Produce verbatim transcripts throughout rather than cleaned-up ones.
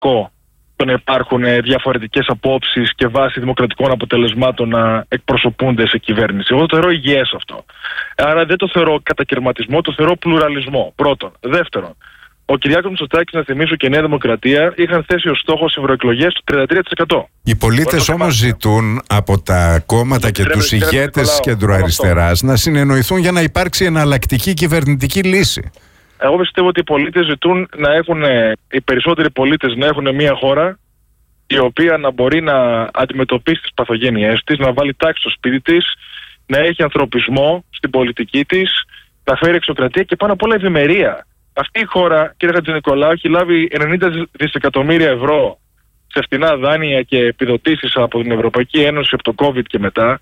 κακό το να υπάρχουν διαφορετικές απόψεις και βάσει δημοκρατικών αποτελεσμάτων να εκπροσωπούνται σε κυβέρνηση. Εγώ το θεωρώ υγιές αυτό. Άρα δεν το θεωρώ κατακαιρματισμό, το θεωρώ πλουραλισμό. Πρώτον. Δεύτερον, ο Κυριάκος Μητσοτάκης, να θυμίσω, και η Νέα Δημοκρατία είχαν θέσει ως στόχο στις ευρωεκλογές το τριάντα τρία τοις εκατό. Οι πολίτες όμως ζητούν από τα κόμματα και τους ηγέτες της κεντροαριστεράς να συνεννοηθούν για να υπάρξει εναλλακτική κυβερνητική λύση. Εγώ πιστεύω ότι οι πολίτες ζητούν να έχουν, οι περισσότεροι πολίτες να έχουν μια χώρα η οποία να μπορεί να αντιμετωπίσει τις παθογένειές της, να βάλει τάξη στο σπίτι της, να έχει ανθρωπισμό στην πολιτική της, να φέρει εξωκρατία και πάνω απ' όλα ευημερία. Αυτή η χώρα, κύριε Χατζηνικολάου, έχει λάβει ενενήντα δισεκατομμύρια ευρώ σε φτηνά δάνεια και επιδοτήσεις από την Ευρωπαϊκή Ένωση από το COVID και μετά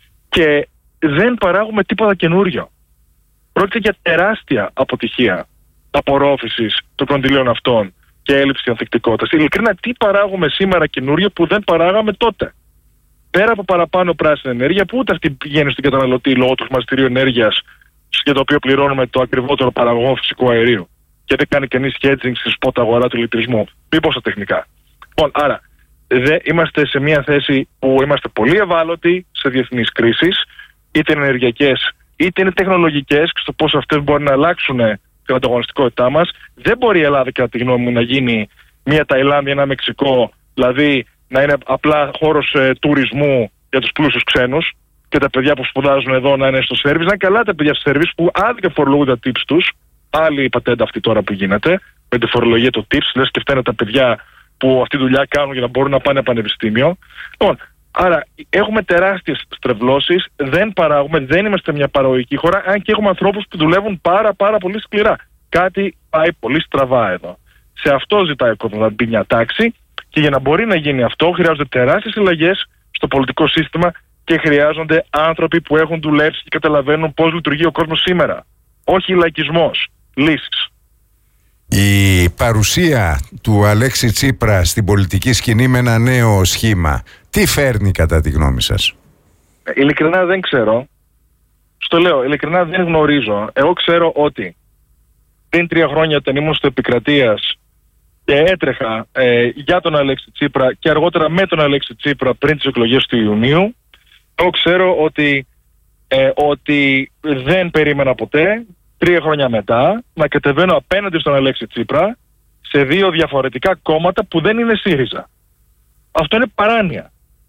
και δεν παράγουμε τίποτα καινούριο. Πρόκειται για τεράστια αποτυχία απορρόφησης των κονδυλίων αυτών και έλλειψη ανθεκτικότητας. Ειλικρινά, τι παράγουμε σήμερα καινούριο που δεν παράγαμε τότε? Πέρα από παραπάνω πράσινη ενέργεια, που ούτε αυτή πηγαίνει στην καταναλωτή λόγω του χρηματιστηρίου ενέργειας, για το οποίο πληρώνουμε το ακριβότερο παραγωγό φυσικού αερίου και δεν κάνει κανείς hedging στη σπότα αγορά του ηλεκτρισμού. Μήπως στα τεχνικά. Λοιπόν, άρα δε, είμαστε σε μια θέση που είμαστε πολύ ευάλωτοι σε διεθνείς κρίσεις, είτε είναι ενεργειακές είτε είναι τεχνολογικές, και στο πώς αυτές μπορεί να αλλάξουν την ανταγωνιστικότητά μας. Δεν μπορεί η Ελλάδα, κατά τη γνώμη μου, να γίνει μια Ταϊλάνδη, ένα Μεξικό, δηλαδή να είναι απλά χώρος ε, τουρισμού για τους πλούσιους ξένους και τα παιδιά που σπουδάζουν εδώ να είναι στο σέρβις. Να είναι καλά τα παιδιά στο σέρβις που άδικα φορολογούν τα tips τους. Άλλη η πατέντα αυτή τώρα που γίνεται με τη φορολογία των tips. Λες και φταίνε τα παιδιά που αυτή τη δουλειά κάνουν για να μπορούν να πάνε πανεπιστήμιο. Λοιπόν, άρα έχουμε τεράστιες στρεβλώσεις, δεν παράγουμε, δεν είμαστε μια παραγωγική χώρα, αν και έχουμε ανθρώπους που δουλεύουν πάρα πάρα πολύ σκληρά. Κάτι πάει πολύ στραβά εδώ. Σε αυτό ζητάει ο κόσμος, να μπει μια τάξη, και για να μπορεί να γίνει αυτό χρειάζονται τεράστιες αλλαγές στο πολιτικό σύστημα και χρειάζονται άνθρωποι που έχουν δουλέψει και καταλαβαίνουν πώς λειτουργεί ο κόσμος σήμερα. Όχι λαϊκισμός, λύσεις. Η παρουσία του Αλέξη Τσίπρα στην πολιτική σκηνή με ένα νέο σχήμα, τι φέρνει κατά τη γνώμη σας? Ειλικρινά δεν ξέρω. Στο λέω, ειλικρινά δεν γνωρίζω. Εγώ ξέρω ότι πριν τρία χρόνια, όταν ήμουν στο Επικρατείας και έτρεχα ε, για τον Αλέξη Τσίπρα και αργότερα με τον Αλέξη Τσίπρα πριν τις εκλογές του Ιουνίου, εγώ ξέρω ότι, ε, ότι δεν περίμενα ποτέ τρία χρόνια μετά να κατεβαίνω απέναντι στον Αλέξη Τσίπρα σε δύο διαφορετικά κόμματα που δεν είναι ΣΥΡΙΖΑ. Αυτό είναι παράνοια.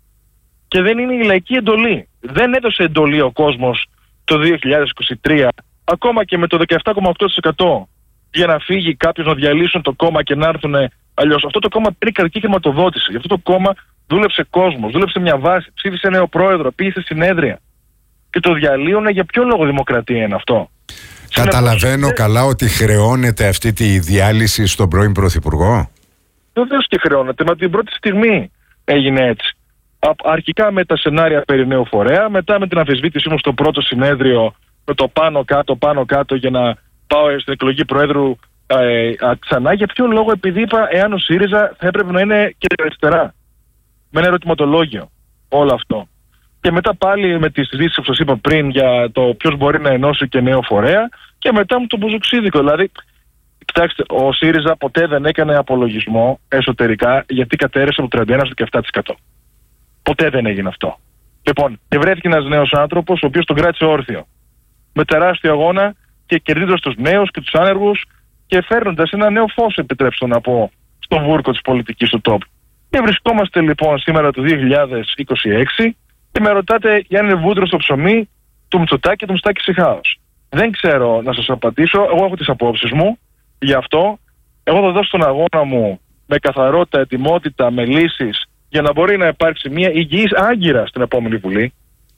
Και δεν είναι η λαϊκή εντολή. Δεν έδωσε εντολή ο κόσμος το δύο χιλιάδες είκοσι τρία, ακόμα και με το δεκαεπτά κόμμα οκτώ τοις εκατό, για να φύγει κάποιος, να διαλύσουν το κόμμα και να έρθουν αλλιώς. Αυτό το κόμμα πήρε κρατική χρηματοδότηση. Γι' αυτό το κόμμα δούλεψε κόσμος, δούλεψε μια βάση, ψήφισε νέο πρόεδρο, πήγε σε συνέδρια. Και το διαλύουνε. Για ποιο λόγο δημοκρατία είναι αυτό? Καταλαβαίνω Συνεπώς, καλά ότι χρεώνεται αυτή τη διάλυση στον πρώην Πρωθυπουργό. Βεβαίως και χρεώνεται, μα την πρώτη στιγμή έγινε έτσι. Αρχικά με τα σενάρια περί νέου φορέα, μετά με την αμφισβήτησή μου στο πρώτο συνέδριο, με το πάνω κάτω, πάνω κάτω, για να πάω στην εκλογή Προέδρου ε, ξανά. Για ποιο λόγο? Επειδή είπα, εάν ο ΣΥΡΙΖΑ θα έπρεπε να είναι και αριστερά. Με ένα ερωτηματολόγιο όλο αυτό. Και μετά πάλι με τη συζήτηση που σας είπα πριν για το ποιος μπορεί να ενώσει και νέο φορέα, και μετά μου το μπουζουξίδικο. Δηλαδή, κοιτάξτε, ο ΣΥΡΙΖΑ ποτέ δεν έκανε απολογισμό εσωτερικά γιατί κατέρευσε από τριάντα ένα στο δεκαεπτά τοις εκατό. Ποτέ δεν έγινε αυτό. Λοιπόν, και βρέθηκε ένας νέος άνθρωπος, ο οποίος τον κράτησε όρθιο. Με τεράστιο αγώνα και κερδίζοντας τους νέους και τους άνεργους και φέρνοντας ένα νέο φως, επιτρέψτε να πω, στον βούρκο της πολιτικής του τόπου. Και βρισκόμαστε λοιπόν σήμερα το δύο χιλιάδες είκοσι έξι και με ρωτάτε για αν είναι βούτυρο στο ψωμί του Μητσοτάκη και του Μητσοτάκη σε χάος. Δεν ξέρω να σας απαντήσω. Εγώ έχω τις απόψεις μου γι' αυτό. Εγώ θα δώσω τον αγώνα μου με καθαρότητα, ετοιμότητα, με λύσεις, για να μπορεί να υπάρξει μια υγιής άγκυρα στην επόμενη Βουλή.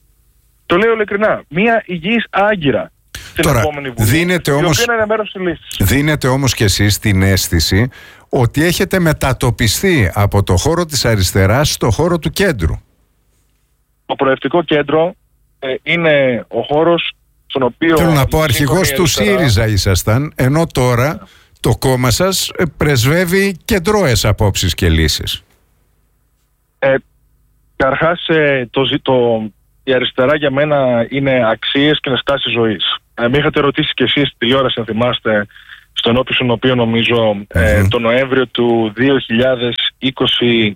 Το λέω ειλικρινά. Μια υγιής άγκυρα στην Τώρα, επόμενη Βουλή. Δίνετε όμως, είναι μέρος της λύσης. δίνετε όμως και εσείς την αίσθηση ότι έχετε μετατοπιστεί από το χώρο της αριστεράς στο χώρο του κέντρου. Το προευτικό κέντρο ε, είναι ο χώρος στον οποίο... Θέλω να πω, αρχηγός του ΣΥΡΙΖΑ ήσασταν, ενώ τώρα το κόμμα σας πρεσβεύει κεντρώες απόψεις και λύσεις. Ε, Καρχάς, ε, το, το, η αριστερά για μένα είναι αξίες και είναι στάση ζωής. Ε, με είχατε ρωτήσει κι εσείς στη τηλεόραση, αν θυμάστε, στον όπισον οποίο νομίζω mm-hmm. ε, το Νοέμβριο του δύο χιλιάδες είκοσι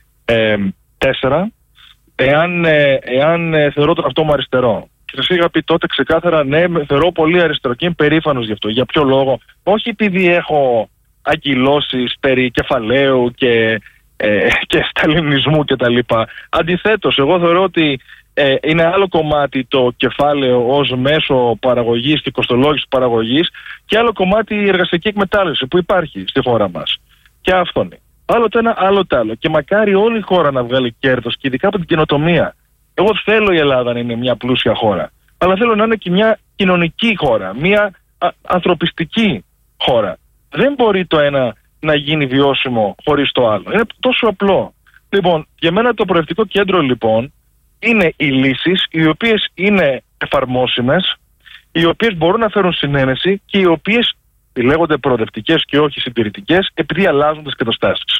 τέσσερα, εάν, ε, εάν ε, θεωρώ τον αυτό μου αριστερό. Και σας είχα πει τότε ξεκάθαρα, ναι, θεωρώ πολύ αριστερό και είμαι περήφανος γι' αυτό. Για ποιο λόγο? Όχι επειδή έχω αγκυλώσεις περί κεφαλαίου και, ε, και σταλινισμού κτλ. Αντιθέτως, εγώ θεωρώ ότι ε, είναι άλλο κομμάτι το κεφάλαιο ως μέσο παραγωγής και κοστολόγησης παραγωγής και άλλο κομμάτι η εργασιακή εκμετάλλευση που υπάρχει στη χώρα μας. Και αυτό είναι. Άλλο το ένα, άλλο το άλλο. Και μακάρι όλη η χώρα να βγάλει κέρδος και ειδικά από την καινοτομία. Εγώ θέλω η Ελλάδα να είναι μια πλούσια χώρα, αλλά θέλω να είναι και μια κοινωνική χώρα, μια α, ανθρωπιστική χώρα. Δεν μπορεί το ένα να γίνει βιώσιμο χωρίς το άλλο. Είναι τόσο απλό. Λοιπόν, για μένα το Προοδευτικό Κέντρο λοιπόν είναι οι λύσεις οι οποίες είναι εφαρμόσιμες, οι οποίες μπορούν να φέρουν συνένεση και οι οποίες λέγονται προοδευτικές και όχι συντηρητικές επειδή αλλάζουν τις καταστάσεις.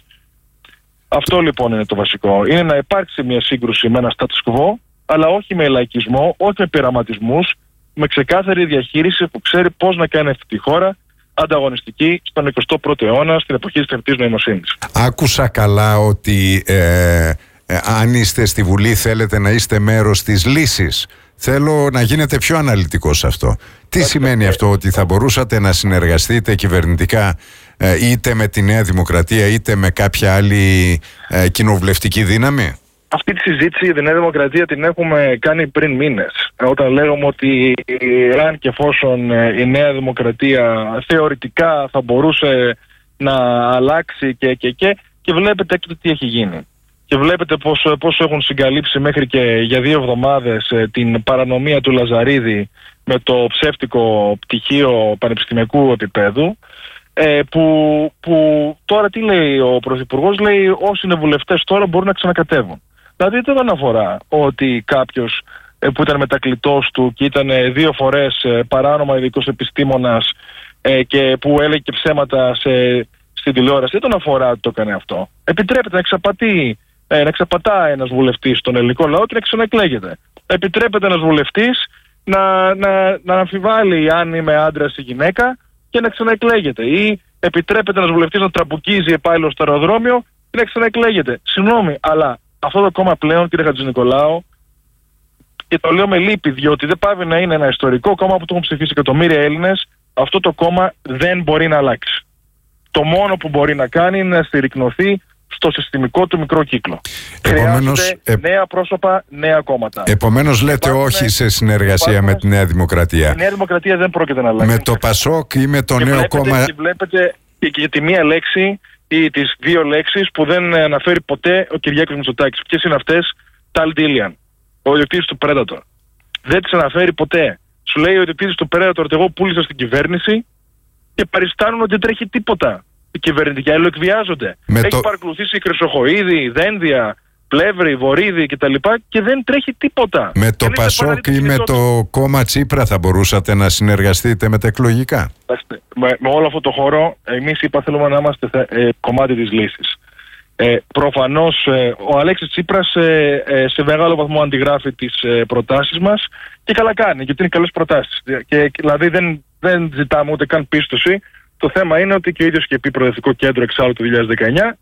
Αυτό λοιπόν είναι το βασικό. Είναι να υπάρξει μια σύγκρουση με ένα status quo, αλλά όχι με λαϊκισμό, όχι με πειραματισμούς, με ξεκάθαρη διαχείριση που ξέρει πώς να κάνει αυτή τη χώρα ανταγωνιστική στον εικοστό πρώτο αιώνα, στην εποχή της τεχνητής νοημοσύνης. Άκουσα καλά ότι ε, ε, αν είστε στη Βουλή θέλετε να είστε μέρος της λύσης. Θέλω να γίνετε πιο αναλυτικός σε αυτό. Τι Ά, σημαίνει ε, αυτό, ότι θα μπορούσατε να συνεργαστείτε κυβερνητικά ε, είτε με τη Νέα Δημοκρατία είτε με κάποια άλλη ε, κοινοβουλευτική δύναμη? Αυτή τη συζήτηση για τη Νέα Δημοκρατία την έχουμε κάνει πριν μήνες. Όταν λέγαμε ότι αν και εφόσον η Νέα Δημοκρατία θεωρητικά θα μπορούσε να αλλάξει και και και, και βλέπετε έκτοτε τι έχει γίνει. Και βλέπετε πώς, πώς έχουν συγκαλύψει μέχρι και για δύο εβδομάδες την παρανομία του Λαζαρίδη με το ψεύτικο πτυχίο πανεπιστημιακού επίπεδου. Ε, που, που τώρα τι λέει ο Πρωθυπουργός? Λέει όσοι είναι βουλευτές τώρα μπορούν να ξανακατεύουν. Δηλαδή δεν αφορά ότι κάποιος ε, που ήταν μετακλητός του και ήταν ε, δύο φορές ε, παράνομα ειδικός επιστήμονας ε, και που έλεγε και ψέματα σε, στην τηλεόραση, δεν τον αφορά ότι το έκανε αυτό. Επιτρέπεται να εξαπατεί, ε, να εξαπατά ένας βουλευτής στον ελληνικό λαό και να ξαναεκλέγεται. Επιτρέπεται ένας βουλευτής να, να, να αμφιβάλλει αν είμαι άντρας ή γυναίκα και να ξαναεκλέγεται. Ή επιτρέπεται ένας βουλευτής να τραμπουκίζει επάλληλο στο αεροδρόμιο και να ξαναεκλέγεται. Συγγνώμη, αλλά αυτό το κόμμα πλέον, κύριε Χατζηνικολάου, και το λέω με λύπη, διότι δεν πάβει να είναι ένα ιστορικό κόμμα που το έχουν ψηφίσει εκατομμύρια Έλληνες, αυτό το κόμμα δεν μπορεί να αλλάξει. Το μόνο που μπορεί να κάνει είναι να στηρικνωθεί στο συστημικό του μικρό κύκλο. Επομένως, Χρειάζονται ε... νέα πρόσωπα, νέα κόμματα. Επομένως λέτε υπάρχουν, όχι σε συνεργασία υπάρχουν, με τη Νέα Δημοκρατία. Η Νέα Δημοκρατία δεν πρόκειται να αλλάξει. Με το Πασόκ ή με το και νέο βλέπετε, κόμμα. Και βλέπετε και, και τη μία λέξη ή τις δύο λέξεις που δεν αναφέρει ποτέ ο Κυριάκος Μητσοτάκης. Ποιες είναι αυτές? Tal Dillian, ο ιδιοκτήτης του Predator. Δεν τις αναφέρει ποτέ. Σου λέει ο ιδιοκτήτης του Predator ότι εγώ πούλησα στην κυβέρνηση και παριστάνουν ότι δεν τρέχει τίποτα. Οι κυβερνητικοί αλληλοεκβιάζονται. Έχει το... παρακολουθήσει η Χρυσοχοΐδη, Δένδια, Πλεύρη, Βορύδη κτλ. Και δεν τρέχει τίποτα. Με το Πασόκ ή με το κόμμα Τσίπρα θα μπορούσατε να συνεργαστείτε μεταεκλογικά? Με, με όλο αυτό το χώρο, εμείς είπα θέλουμε να είμαστε ε, κομμάτι της λύσης. Ε, προφανώς ε, ο Αλέξης Τσίπρας ε, ε, σε μεγάλο βαθμό αντιγράφει τις ε, προτάσεις μας και καλά κάνει, γιατί είναι καλές προτάσεις. Και, δηλαδή δεν, δεν ζητάμε ούτε καν πίστοση. Το θέμα είναι ότι και ο ίδιος είχε πει Προοδευτικό Κέντρο εξάλλου το δύο χιλιάδες δεκαεννιά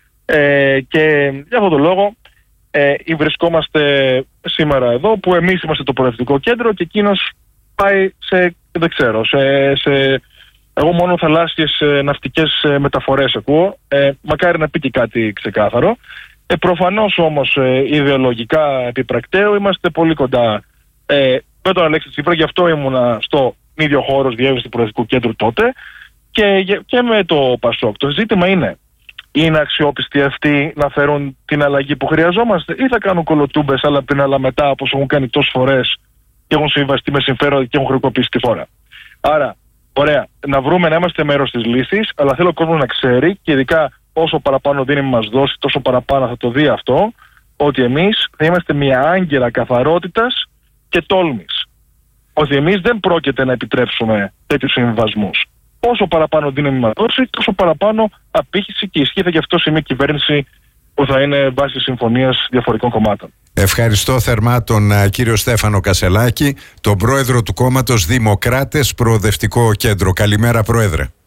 ε, και για αυτόν τον λόγο ε, βρισκόμαστε σήμερα εδώ που εμείς είμαστε το Προοδευτικό Κέντρο και εκείνος πάει σε, δεν ξέρω, σε, σε εγώ μόνο θαλάσσιες ε, ναυτικές ε, μεταφορές ακούω. Ε, μακάρι να πει και κάτι ξεκάθαρο. Ε, προφανώς όμως ε, ιδεολογικά επιπρακτέου είμαστε πολύ κοντά ε, με τον Αλέξη Τσίπρα, γι' αυτό ήμουνα στο ίδιο χώρο διεύθυνση του Προοδευτικού Κέντρου τότε. Και, και με το Πασόκ. Το ζήτημα είναι, είναι αξιόπιστοι αυτοί να φέρουν την αλλαγή που χρειαζόμαστε ή θα κάνουν κολοτούμπες αλλά πριν αλλά μετά όπως έχουν κάνει τόσες φορές και έχουν συμβαστεί με συμφέροντα και έχουν χρεοκοπήσει τη χώρα. Άρα, ωραία, να βρούμε να είμαστε μέρος της λύσης, αλλά θέλω ο κόσμος να ξέρει και ειδικά όσο παραπάνω δύναμη μας δώσει, τόσο παραπάνω θα το δει αυτό, ότι εμείς θα είμαστε μια άγκυρα καθαρότητας και τόλμης. Ότι εμείς δεν πρόκειται να επιτρέψουμε τέτοιους συμβιβασμούς. Όσο παραπάνω δύναμη μας δώσει, τόσο παραπάνω απήχηση και ισχύ θα γι' αυτό σε μια κυβέρνηση που θα είναι βάση συμφωνίας διαφορετικών κομμάτων. Ευχαριστώ θερμά τον uh, κύριο Στέφανο Κασελάκη, τον πρόεδρο του κόμματος Δημοκράτες Προοδευτικό Κέντρο. Καλημέρα, πρόεδρε.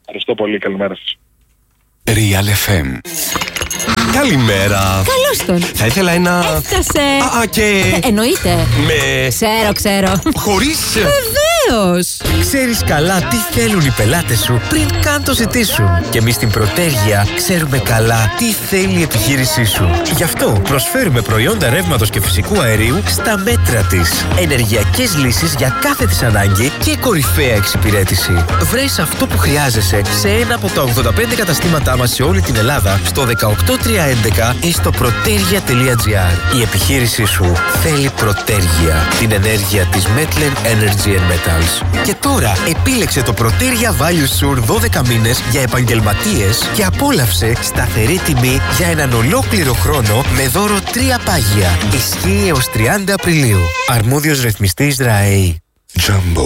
Ευχαριστώ πολύ, καλημέρα σας. Real εφ εμ. Καλημέρα. Καλώς τον. Θα ήθελα ένα... Έφτασε. Α, α, και... Εννοείται. Με... Ξέρω, ξέρω. Χωρίς... Βεβαίως. Ξέρεις καλά τι θέλουν οι πελάτες σου πριν καν το ζητήσουν. Και εμείς στην Προτέργεια ξέρουμε καλά τι θέλει η επιχείρησή σου. Γι' αυτό προσφέρουμε προϊόντα ρεύματος και φυσικού αερίου στα μέτρα της. Ενεργειακές λύσεις για κάθε της ανάγκη και κορυφαία εξυπηρέτηση. Βρες αυτό που χρειάζεσαι σε ένα από τα ογδόντα πέντε καταστήματά μας σε όλη την Ελλάδα, στο δεκαοκτώ τριακόσια έντεκα ή στο protergia τελεία gr. Η επιχείρησή σου θέλει Προτέργεια, την ενέργεια της Metlen Energy and Metals. Και τώρα επίλεξε το Protergia Value Sur δώδεκα μήνες για επαγγελματίες και απόλαυσε σταθερή τιμή για έναν ολόκληρο χρόνο με δώρο τρία πάγια. Ισχύει έως τριάντα Απριλίου. Αρμόδιος ρυθμιστής ΡΑΕΗ. Jumbo.